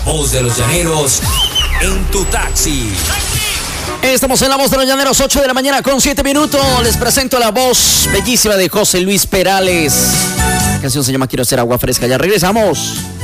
voz de los llaneros en tu taxi. Estamos en La Voz de los Llaneros, 8 de la mañana con 7 minutos. Les presento la voz bellísima de José Luis Perales. La canción se llama Quiero ser agua fresca. Ya regresamos.